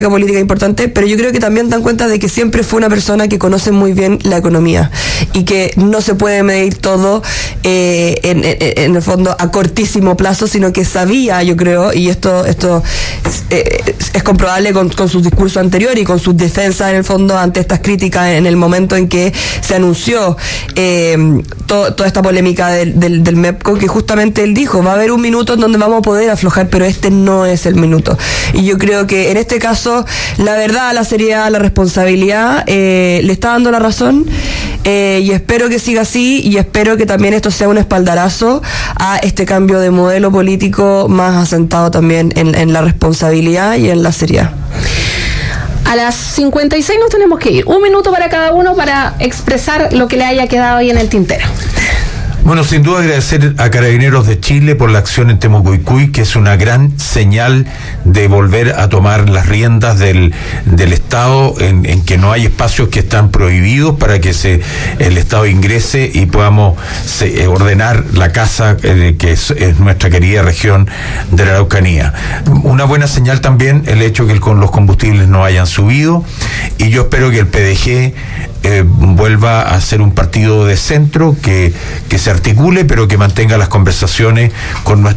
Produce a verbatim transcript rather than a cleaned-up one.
política importante, pero yo creo que también dan cuenta de que siempre fue una persona que conoce muy bien la economía y que no se puede medir todo eh, en, en, en el fondo a cortísimo plazo, sino que sabía, yo creo, y esto esto eh, es comprobable con, con sus discursos anteriores y con sus defensas en el fondo ante estas críticas en el momento en que se anunció eh, to, toda esta polémica del, del, del MEPCO, que justamente él dijo, va a haber un minuto en donde vamos a poder aflojar, pero este no es el minuto. Y yo creo que en este caso la verdad, la seriedad, la responsabilidad eh, le está dando la razón eh, y espero que siga así y espero que también esto sea un espaldarazo a este cambio de modelo político más asentado también en, en la responsabilidad y en la seriedad. A las cincuenta y seis nos tenemos que ir. Un minuto para cada uno para expresar lo que le haya quedado ahí en el tintero. Bueno, sin duda agradecer a Carabineros de Chile por la acción en Temucuicui, que es una gran señal de volver a tomar las riendas del, del Estado, en, en que no hay espacios que están prohibidos para que se el Estado ingrese y podamos se, eh, ordenar la casa eh, que es, es nuestra querida región de la Araucanía. Una buena señal también el hecho que el, con los combustibles no hayan subido, y yo espero que el P D G eh, vuelva a ser un partido de centro que, que se articule, pero que mantenga las conversaciones con nuestra